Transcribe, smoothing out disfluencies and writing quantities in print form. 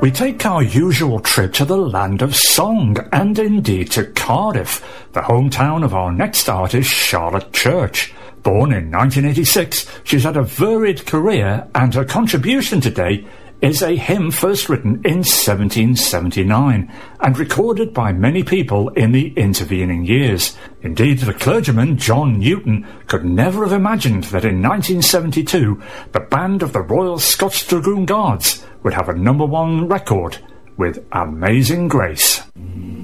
we take our usual trip to the land of song, and indeed to Cardiff, the hometown of our next artist, Charlotte Church. Born in 1986, she's had a varied career, and her contribution today is a hymn first written in 1779 and recorded by many people in the intervening years. Indeed, the clergyman John Newton could never have imagined that in 1972 the band of the Royal Scots Dragoon Guards would have a #1 record with Amazing Grace.